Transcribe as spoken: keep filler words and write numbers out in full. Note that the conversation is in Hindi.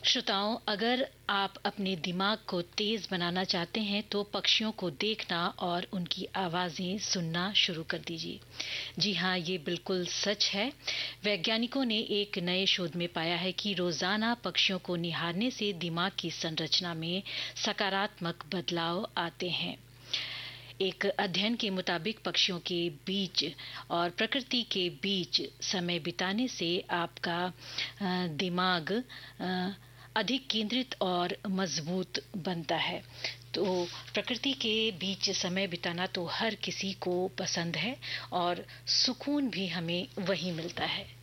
श्रोताओं, अगर आप अपने दिमाग को तेज बनाना चाहते हैं तो पक्षियों को देखना और उनकी आवाजें सुनना शुरू कर दीजिए। जी हाँ, ये बिल्कुल सच है। वैज्ञानिकों ने एक नए शोध में पाया है कि रोजाना पक्षियों को निहारने से दिमाग की संरचना में सकारात्मक बदलाव आते हैं। एक अध्ययन के मुताबिक पक्षियों के बीच और प्रकृति के बीच समय बिताने से आपका अ, दिमाग अ, अधिक केंद्रित और मजबूत बनता है। तो प्रकृति के बीच समय बिताना तो हर किसी को पसंद है और सुकून भी हमें वही मिलता है।